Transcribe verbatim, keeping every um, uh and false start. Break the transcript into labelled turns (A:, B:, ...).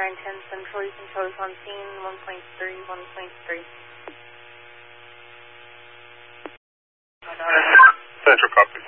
A: nine ten Central, you can tell us on scene one point three, one point three.
B: Central copy.